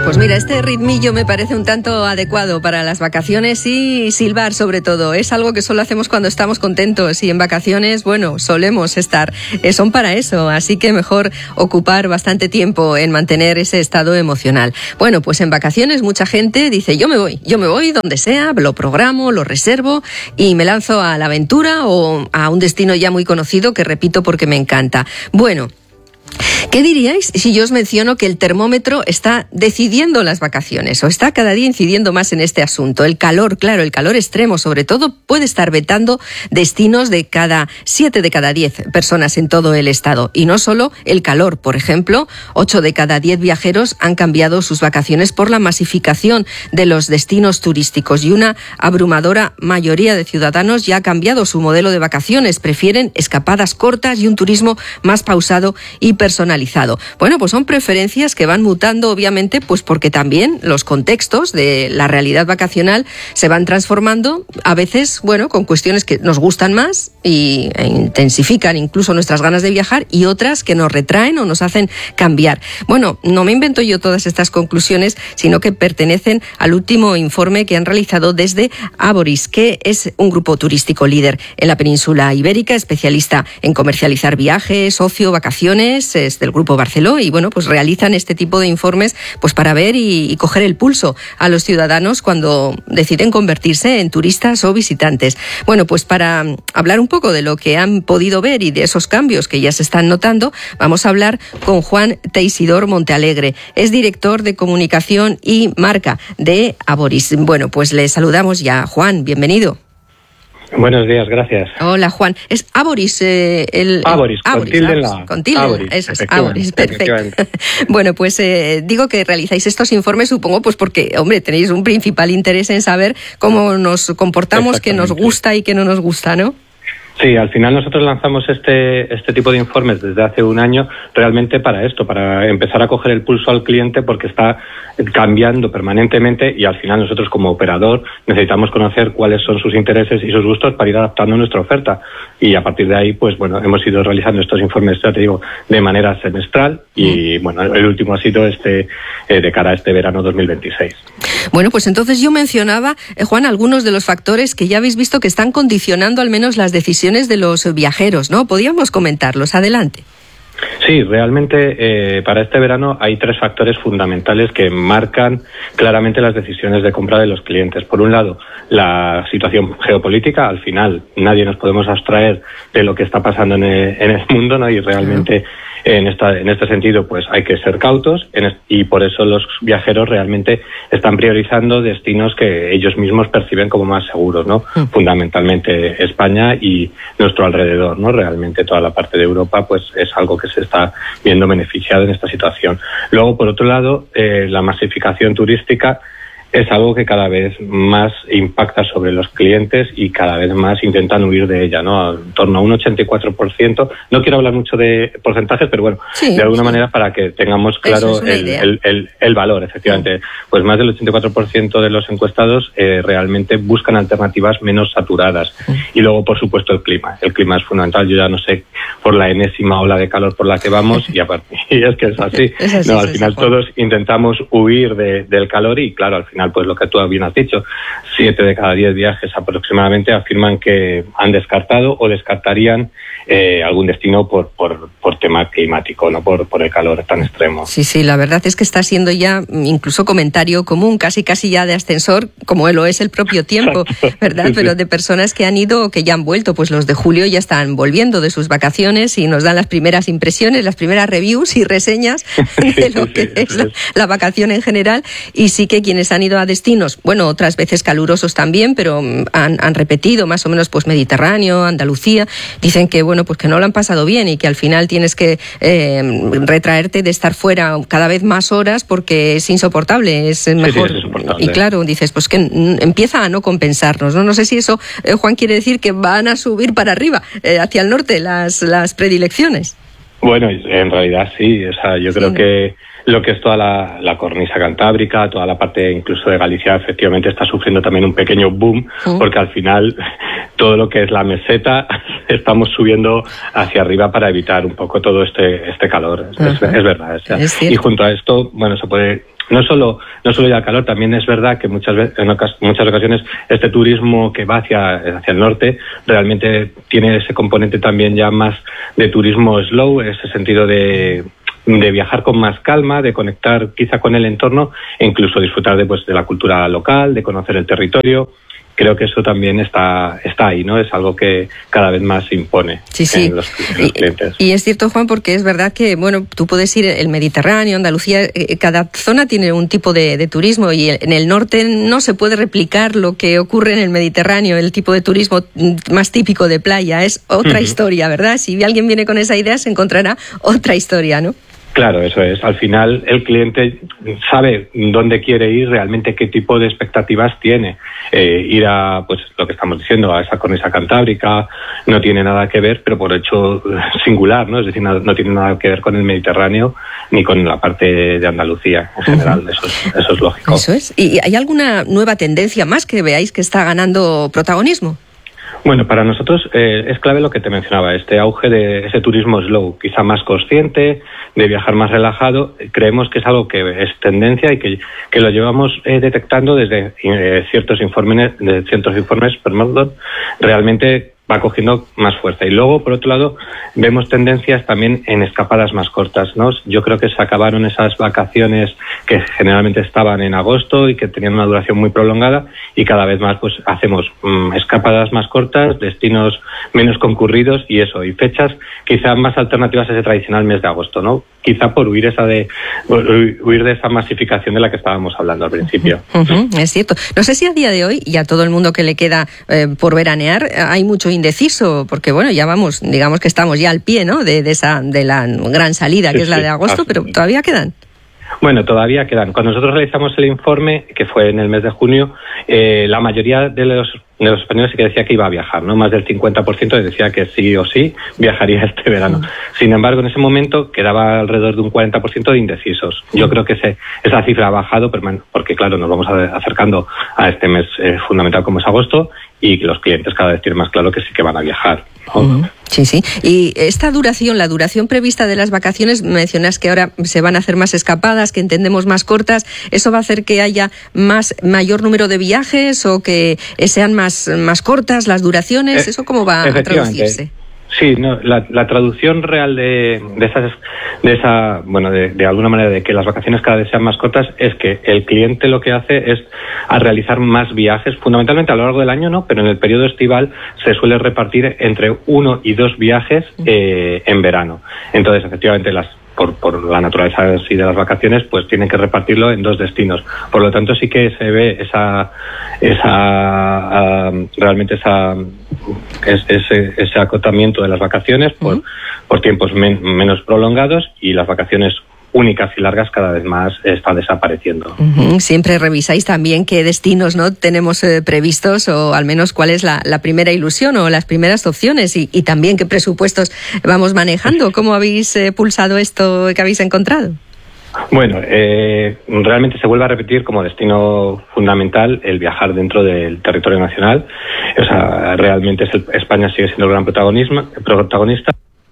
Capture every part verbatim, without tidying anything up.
Pues mira, este ritmillo me parece un tanto adecuado para las vacaciones y silbar sobre todo. Es algo que solo hacemos cuando estamos contentos y en vacaciones, bueno, solemos estar. Eh, son para eso, así que mejor ocupar bastante tiempo en mantener ese estado emocional. Bueno, pues en vacaciones mucha gente dice, yo me voy, yo me voy donde sea, lo programo, lo reservo y me lanzo a la aventura o a un destino ya muy conocido que repito porque me encanta. Bueno, ¿qué diríais si yo os menciono que el termómetro está decidiendo las vacaciones o está cada día incidiendo más en este asunto? El calor, claro, el calor extremo sobre todo puede estar vetando destinos de cada siete de cada diez personas en todo el estado. Y no solo el calor, por ejemplo, ocho de cada diez viajeros han cambiado sus vacaciones por la masificación de los destinos turísticos y una abrumadora mayoría de ciudadanos ya ha cambiado su modelo de vacaciones. Prefieren escapadas cortas y un turismo más pausado y personalizado. Bueno, pues son preferencias que van mutando, obviamente, pues porque también los contextos de la realidad vacacional se van transformando, a veces, bueno, con cuestiones que nos gustan más y e intensifican incluso nuestras ganas de viajar y otras que nos retraen o nos hacen cambiar. Bueno, no me invento yo todas estas conclusiones, sino que pertenecen al último informe que han realizado desde Aboris, que es un grupo turístico líder en la península ibérica, especialista en comercializar viajes, ocio, vacaciones, es del Grupo Barceló y bueno, pues realizan este tipo de informes pues para ver y, y coger el pulso a los ciudadanos cuando deciden convertirse en turistas o visitantes. Bueno, pues para hablar un poco de lo que han podido ver y de esos cambios que ya se están notando, vamos a hablar con Juan Teisidor Montealegre. Es director de comunicación y marca de Aboris. Bueno, pues le saludamos ya. Juan, bienvenido. Buenos días, gracias. Hola, Juan. Es Aboris. Eh, el, Aboris, el, con tilde en la... Con tilde, Aboris, eso es, Aboris, perfecto. Bueno, pues eh, digo que realizáis estos informes, supongo, pues porque, hombre, tenéis un principal interés en saber cómo nos comportamos, qué nos gusta y qué no nos gusta, ¿no? Sí, al final nosotros lanzamos este este tipo de informes desde hace un año realmente para esto, para empezar a coger el pulso al cliente porque está cambiando permanentemente y al final nosotros como operador necesitamos conocer cuáles son sus intereses y sus gustos para ir adaptando nuestra oferta y a partir de ahí pues bueno, hemos ido realizando estos informes, ya te digo, de manera semestral y bueno, el último ha sido este eh, de cara a este verano dos mil veintiséis. Bueno, pues entonces yo mencionaba, eh, Juan, algunos de los factores que ya habéis visto que están condicionando al menos las decisiones de los viajeros, ¿no? ¿Podríamos comentarlos? Adelante. Sí, realmente eh, para este verano hay tres factores fundamentales que marcan claramente las decisiones de compra de los clientes. Por un lado, la situación geopolítica. Al final, nadie nos podemos abstraer de lo que está pasando en el, en el mundo, ¿no? Y realmente en esta en este sentido, pues hay que ser cautos en es, y por eso los viajeros realmente están priorizando destinos que ellos mismos perciben como más seguros, ¿no? Mm. Fundamentalmente España y nuestro alrededor, ¿no? Realmente toda la parte de Europa, pues es algo que se está viendo beneficiado en esta situación. Luego, por otro lado, eh, la masificación turística es algo que cada vez más impacta sobre los clientes y cada vez más intentan huir de ella, ¿no? En torno a un ochenta y cuatro por ciento. No quiero hablar mucho de porcentajes, pero bueno, sí, de alguna sí. manera para que tengamos claro el, el, el, el valor, efectivamente. Sí. Pues más del ochenta y cuatro por ciento de los encuestados eh, realmente buscan alternativas menos saturadas. Sí. Y luego, por supuesto, el clima. El clima es fundamental. Yo ya no sé por la enésima ola de calor por la que vamos y, aparte, y es que es así. Es así no, al final así, todos intentamos huir de, del calor y, claro, al final pues lo que tú bien has dicho, siete de cada diez viajes aproximadamente afirman que han descartado o descartarían eh, algún destino por, por, por tema climático, no por, por el calor tan extremo. Sí, sí, la verdad es que está siendo ya incluso comentario común, casi casi ya de ascensor, como lo es el propio tiempo, ¿verdad? Sí, Pero sí. de personas que han ido o que ya han vuelto, pues los de julio ya están volviendo de sus vacaciones y nos dan las primeras impresiones, las primeras reviews y reseñas de lo sí, que sí, es sí. La, la vacación en general y sí que quienes han ido a destinos, bueno, otras veces calurosos también, pero han, han repetido más o menos pues Mediterráneo, Andalucía, dicen que bueno, pues que no lo han pasado bien y que al final tienes que eh, retraerte de estar fuera cada vez más horas porque es insoportable, es mejor. Sí, sí, es insoportable. Y claro, dices, pues que empieza a no compensarnos, ¿no? No sé si eso, eh, Juan, quiere decir que van a subir para arriba, eh, hacia el norte, las, las predilecciones. Bueno, en realidad sí, o sea, yo sí, creo ¿no? que lo que es toda la, la cornisa cantábrica, toda la parte incluso de Galicia, efectivamente está sufriendo también un pequeño boom, uh-huh. porque al final todo lo que es la meseta estamos subiendo hacia arriba para evitar un poco todo este este calor. Uh-huh. Es, es verdad. O sea, es y junto a esto, bueno, se puede no solo no solo ya el calor, también es verdad que muchas veces, en ocas, muchas ocasiones este turismo que va hacia, hacia el norte realmente tiene ese componente también ya más de turismo slow, ese sentido de de viajar con más calma, de conectar quizá con el entorno e incluso disfrutar de, pues, de la cultura local, de conocer el territorio. Creo que eso también está está ahí, ¿no? Es algo que cada vez más se impone sí, sí. en los, en los clientes. Y, y es cierto, Juan, porque es verdad que, bueno, tú puedes ir el Mediterráneo, Andalucía, eh, cada zona tiene un tipo de, de turismo y en el norte no se puede replicar lo que ocurre en el Mediterráneo, el tipo de turismo más típico de playa. Es otra uh-huh. historia, ¿verdad? Si alguien viene con esa idea, se encontrará otra historia, ¿no? Claro, eso es. Al final el cliente sabe dónde quiere ir, realmente qué tipo de expectativas tiene. Eh, ir a, pues lo que estamos diciendo, a esa cornisa cantábrica no tiene nada que ver, pero por hecho singular, ¿no? Es decir, no, no tiene nada que ver con el Mediterráneo ni con la parte de Andalucía en general. Uh-huh. Eso es, eso es lógico. Eso es. ¿Y hay alguna nueva tendencia más que veáis que está ganando protagonismo? Bueno, para nosotros eh, es clave lo que te mencionaba, este auge de ese turismo slow, quizá más consciente, de viajar más relajado. Creemos que es algo que es tendencia y que, que lo llevamos eh, detectando desde eh, ciertos informes, de ciertos informes, perdón, realmente va cogiendo más fuerza. Y luego, por otro lado, vemos tendencias también en escapadas más cortas, ¿no? Yo creo que se acabaron esas vacaciones que generalmente estaban en agosto y que tenían una duración muy prolongada y cada vez más pues hacemos mmm, escapadas más cortas, destinos menos concurridos y eso, y fechas quizás más alternativas a ese tradicional mes de agosto, ¿no? Quizá por huir esa de huir de esa masificación de la que estábamos hablando al principio. Uh-huh, es cierto. No sé si a día de hoy, y a todo el mundo que le queda eh, por veranear, hay mucho indeciso, porque bueno, ya vamos, digamos que estamos ya al pie, ¿no? De, de esa de la gran salida, sí, que es la de agosto, sí, pero todavía quedan. Bueno, todavía quedan. Cuando nosotros realizamos el informe, que fue en el mes de junio, eh, la mayoría de los, de los españoles sí que decía que iba a viajar, ¿no? Más del cincuenta por ciento decía que sí o sí viajaría este verano. Sí. Sin embargo, en ese momento quedaba alrededor de un cuarenta por ciento de indecisos. Yo creo que ese, esa cifra ha bajado, porque claro, nos vamos acercando a este mes eh, fundamental como es agosto, y los clientes cada vez tienen más claro que sí que van a viajar, ¿no? Uh-huh. Sí, sí. Y esta duración, la duración prevista de las vacaciones, mencionas que ahora se van a hacer más escapadas, que entendemos más cortas. ¿Eso va a hacer que haya más mayor número de viajes o que sean más, más cortas las duraciones? ¿Eso cómo va a traducirse? Sí, no, la, la traducción real de, de esas, de esa, bueno, de, de alguna manera de que las vacaciones cada vez sean más cortas es que el cliente lo que hace es a realizar más viajes, fundamentalmente a lo largo del año, ¿no? Pero en el periodo estival se suele repartir entre uno y dos viajes eh, en verano. Entonces, efectivamente, las Por, por la naturaleza así de las vacaciones, pues tienen que repartirlo en dos destinos. Por lo tanto, sí que se ve esa, esa uh, realmente esa es, ese, ese acotamiento de las vacaciones por, uh-huh. por tiempos men, menos prolongados y las vacaciones únicas y largas cada vez más está desapareciendo. Uh-huh. Siempre revisáis también qué destinos no tenemos eh, previstos o al menos cuál es la, la primera ilusión o las primeras opciones y, y también qué presupuestos vamos manejando. ¿Cómo habéis eh, pulsado esto que habéis encontrado? Bueno, eh, realmente se vuelve a repetir como destino fundamental el viajar dentro del territorio nacional. O sea, realmente es el, España sigue siendo el gran protagonista.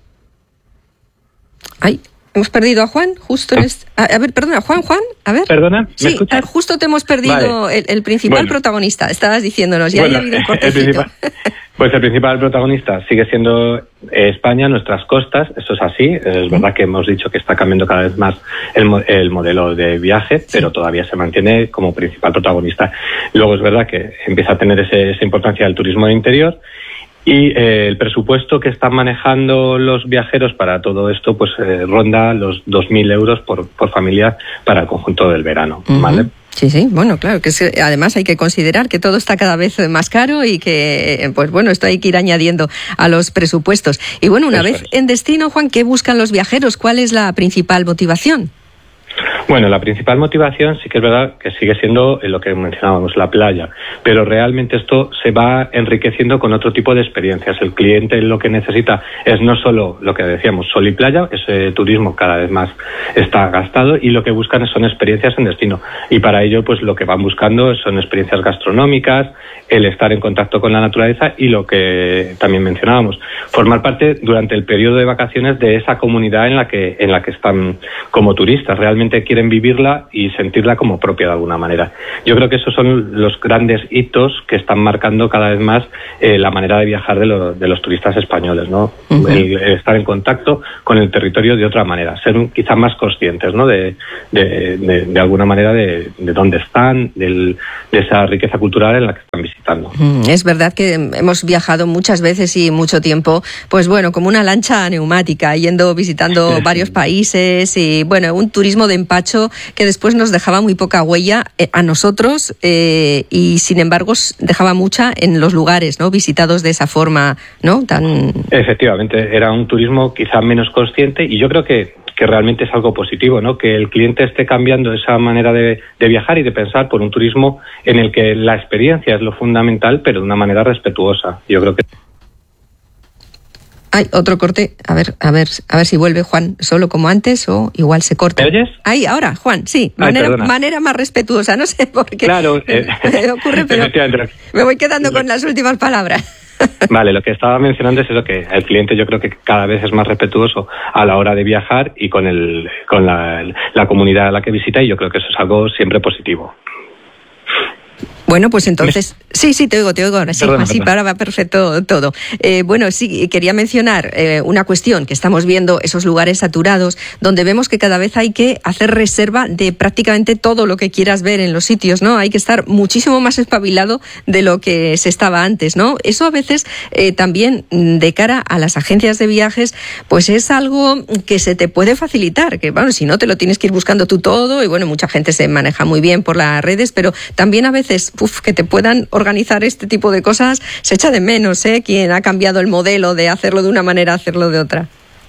Ay. Hemos perdido a Juan, justo en este... A, a ver, perdona, Juan, Juan, a ver. ¿Perdona? ¿Me sí, escuchas? Justo te hemos perdido vale. el, el principal bueno. protagonista. Estabas diciéndonos, ya bueno, ha habido un cortecito. Pues el principal protagonista sigue siendo España, nuestras costas, eso es así. Es verdad que hemos dicho que está cambiando cada vez más el, el modelo de viaje, sí. pero todavía se mantiene como principal protagonista. Luego es verdad que empieza a tener ese, esa importancia el turismo de interior. Y eh, el presupuesto que están manejando los viajeros para todo esto, pues eh, ronda los dos mil euros por, por familia para el conjunto del verano, ¿vale? Uh-huh. Sí, sí, bueno, claro, que es, además hay que considerar que todo está cada vez más caro y que, pues bueno, esto hay que ir añadiendo a los presupuestos. Y bueno, una Eso vez es. en destino, Juan, ¿qué buscan los viajeros? ¿Cuál es la principal motivación? Bueno, la principal motivación sí que es verdad que sigue siendo lo que mencionábamos, la playa, pero realmente esto se va enriqueciendo con otro tipo de experiencias. El cliente lo que necesita es no solo lo que decíamos, sol y playa, ese turismo cada vez más está gastado y lo que buscan son experiencias en destino. Y para ello, pues lo que van buscando son experiencias gastronómicas, el estar en contacto con la naturaleza y lo que también mencionábamos, formar parte durante el periodo de vacaciones de esa comunidad en la que, en la que están como turistas. Realmente quieren quieren vivirla y sentirla como propia de alguna manera. Yo creo que esos son los grandes hitos que están marcando cada vez más eh, la manera de viajar de, lo, de los turistas españoles, ¿no? Uh-huh. El, el estar en contacto con el territorio de otra manera, ser un, quizá más conscientes, ¿no? De, de, de, de alguna manera de, de dónde están, del, de esa riqueza cultural en la que están visitando. Es verdad que hemos viajado muchas veces y mucho tiempo, pues bueno, como una lancha neumática, yendo, visitando varios países y bueno, un turismo de empacho que después nos dejaba muy poca huella a nosotros eh, y sin embargo dejaba mucha en los lugares, ¿no? Visitados de esa forma, ¿no? Tan... Efectivamente, era un turismo quizá menos consciente y yo creo que que realmente es algo positivo, ¿no? Que el cliente esté cambiando esa manera de, de viajar y de pensar por un turismo en el que la experiencia es lo fundamental, pero de una manera respetuosa. Yo creo que... Hay otro corte, a ver, a ver, a ver si vuelve Juan, solo como antes o igual se corta. ¿Me oyes? Ahí, ahora, Juan, sí, manera, Ay, manera más respetuosa, no sé por qué. Claro, eh, me ocurre, pero me voy quedando con las últimas palabras. Vale, lo que estaba mencionando es eso, que el cliente yo creo que cada vez es más respetuoso a la hora de viajar y con el con la, la comunidad a la que visita, y yo creo que eso es algo siempre positivo. Bueno, pues entonces... Sí, sí, te oigo, te oigo ahora. Sí, perdona, sí, ahora va perfecto todo. Eh, bueno, sí, quería mencionar eh, una cuestión, que estamos viendo esos lugares saturados, donde vemos que cada vez hay que hacer reserva de prácticamente todo lo que quieras ver en los sitios, ¿no? Hay que estar muchísimo más espabilado de lo que se estaba antes, ¿no? Eso a veces eh, también, de cara a las agencias de viajes, pues es algo que se te puede facilitar, que bueno, si no te lo tienes que ir buscando tú todo, y bueno, mucha gente se maneja muy bien por las redes, pero también a veces, uf, que te puedan organizar este tipo de cosas, se echa de menos, ¿eh? Quien ha cambiado el modelo de hacerlo de una manera a hacerlo de otra.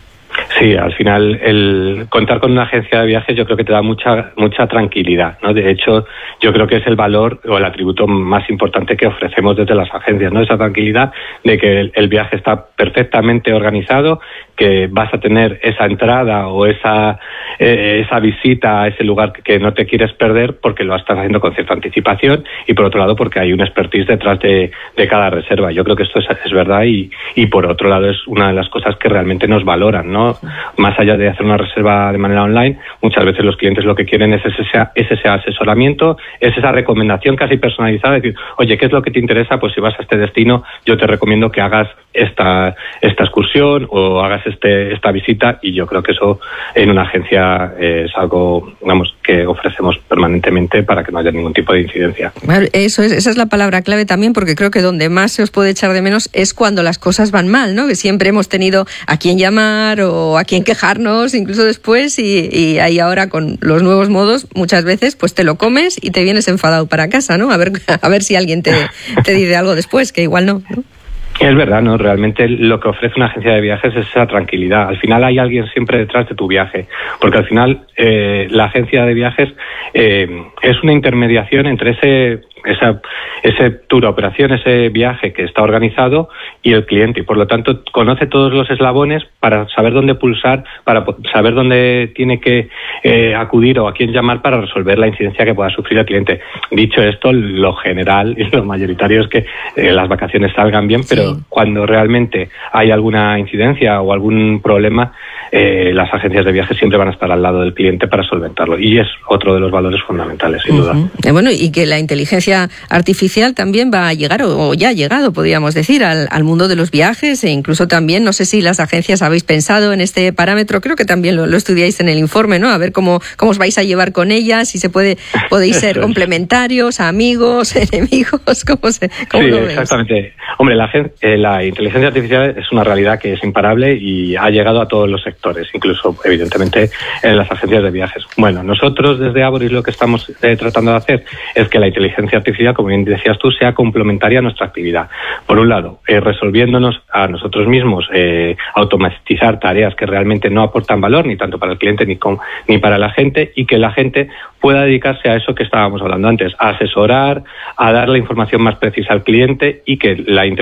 Sí, al final el contar con una agencia de viajes yo creo que te da mucha mucha tranquilidad, ¿no? De hecho, yo creo que es el valor o el atributo más importante que ofrecemos desde las agencias, ¿no? Esa tranquilidad de que el, el viaje está perfectamente organizado, que vas a tener esa entrada o esa eh, esa visita a ese lugar que no te quieres perder porque lo estás haciendo con cierta anticipación y por otro lado porque hay un expertise detrás de, de cada reserva. Yo creo que esto es, es verdad y, y por otro lado es una de las cosas que realmente nos valoran, ¿no? Más allá de hacer una reserva de manera online, muchas veces los clientes lo que quieren es ese, es ese asesoramiento, es esa recomendación casi personalizada, es decir, oye, ¿qué es lo que te interesa? Pues si vas a este destino, yo te recomiendo que hagas esta esta excursión o hagas este esta visita, y yo creo que eso en una agencia es algo, vamos, que ofrecemos permanentemente para que no haya ningún tipo de incidencia. Bueno, eso es, esa es la palabra clave también, porque creo que donde más se os puede echar de menos es cuando las cosas van mal, ¿no? Que siempre hemos tenido a quién llamar o a quién quejarnos, incluso después, y, y ahí ahora con los nuevos modos, muchas veces pues te lo comes y te vienes enfadado para casa, ¿no? A ver, a ver si alguien te, te dice algo después, que igual no, ¿no? Es verdad, ¿no? Realmente lo que ofrece una agencia de viajes es esa tranquilidad. Al final hay alguien siempre detrás de tu viaje, porque al final eh, la agencia de viajes eh, es una intermediación entre ese esa ese tour, operación, ese viaje que está organizado y el cliente, y por lo tanto conoce todos los eslabones para saber dónde pulsar, para saber dónde tiene que eh, acudir o a quién llamar para resolver la incidencia que pueda sufrir el cliente. Dicho esto, lo general y lo mayoritario es que eh, las vacaciones salgan bien, pero sí, cuando realmente hay alguna incidencia o algún problema, eh, las agencias de viajes siempre van a estar al lado del cliente para solventarlo, y es otro de los valores fundamentales, sin uh-huh. duda. Eh, bueno, y que la inteligencia artificial también va a llegar, o ya ha llegado, podríamos decir, al, al mundo de los viajes, e incluso también, no sé si las agencias habéis pensado en este parámetro, creo que también lo, lo estudiáis en el informe, ¿no? A ver cómo, cómo os vais a llevar con ellas, si se puede, podéis ser complementarios, amigos, enemigos, ¿cómo, se, cómo sí, lo veis? Exactamente. Hombre, la, eh, la inteligencia artificial es una realidad que es imparable y ha llegado a todos los sectores, incluso, evidentemente, en las agencias de viajes. Bueno, nosotros desde Avoris lo que estamos eh, tratando de hacer es que la inteligencia artificial, como bien decías tú, sea complementaria a nuestra actividad. Por un lado, eh, resolviéndonos a nosotros mismos, eh, automatizar tareas que realmente no aportan valor, ni tanto para el cliente ni, con, ni para la gente, y que la gente pueda dedicarse a eso que estábamos hablando antes, a asesorar, a dar la información más precisa al cliente, y que la inteligencia artificial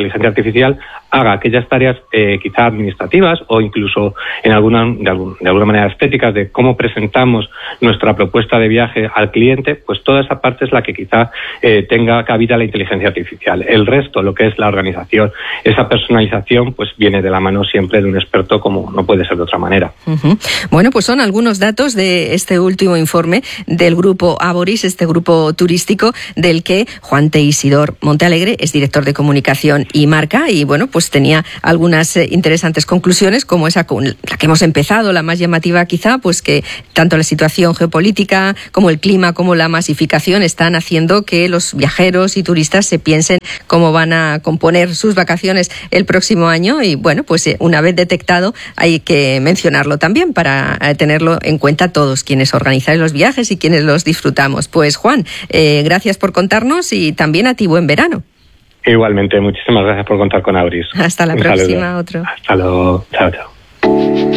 artificial haga aquellas tareas eh, quizá administrativas o incluso en alguna de, algún, de alguna manera estéticas de cómo presentamos nuestra propuesta de viaje al cliente, pues toda esa parte es la que quizá eh, tenga cabida la inteligencia artificial. El resto, lo que es la organización, esa personalización, pues viene de la mano siempre de un experto, como no puede ser de otra manera. Uh-huh. Bueno, pues son algunos datos de este último informe del grupo Avoris, este grupo turístico del que Juan Teisidor Montealegre es director de comunicación y marca, y bueno, pues tenía algunas eh, interesantes conclusiones, como esa con la que hemos empezado, la más llamativa quizá, pues que tanto la situación geopolítica como el clima como la masificación están haciendo que los viajeros y turistas se piensen cómo van a componer sus vacaciones el próximo año, y bueno, pues eh, una vez detectado hay que mencionarlo también para eh, tenerlo en cuenta todos quienes organizáis los viajes y quienes los disfrutamos. Pues Juan, eh, gracias por contarnos y también a ti buen verano. Igualmente, muchísimas gracias por contar con Avoris. Hasta la Un próxima, saludo. otro. Hasta luego. Chao, chao.